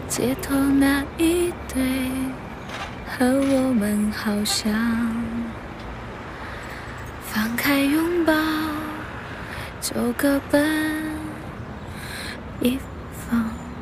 街头那一对和我们好像，放开拥抱就各奔一